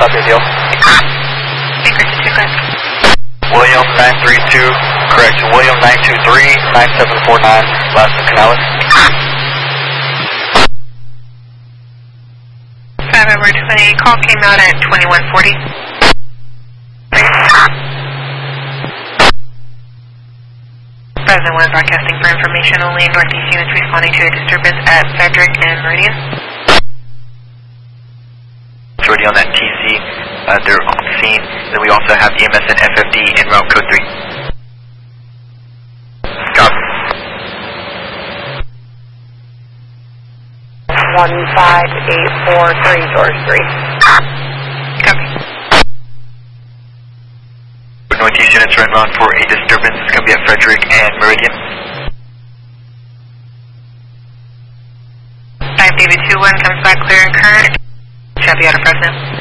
copy deal. William 932, correct, William 923, 9749, last of Canales. 5 over 20, call came out at 2140. President 1 broadcasting for information only, Northeast units responding to a disturbance at Frederick and Meridian. It's already on that TC, they're on scene. Then we also have EMS and FFD in route code 3. Copy. 15843, George 3. Copy. Northeast units run round for a disturbance. It's going to be at Frederick and Meridian. 5 David 21 comes back clear and current. Should be out of Fresno.